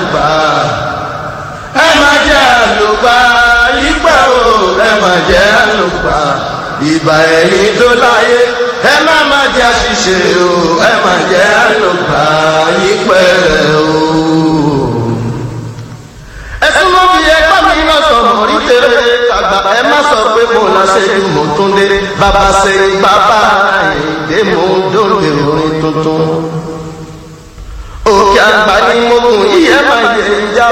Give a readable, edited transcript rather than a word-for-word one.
àlùgbà ẹ má jẹ́ àlùgbà yípẹ́ o ẹ má jẹ́ àlùgbà ìbà ẹ̀yìn tó láyé ẹ má jẹ́ àṣìṣe o ẹ má jẹ́ àlùgbà yípẹ́ o. ẹ̀sùn ló fi ẹgbẹ́ mi náà sọ̀rọ̀ rí tèrè àgbà ẹ má sọ pé mo lọ ṣe mo tún dé bàbá ṣe bàbá ìdè mo dóde orin tuntun. òkè àgbà ni mo kùn yíyẹ máa yẹ ìjà.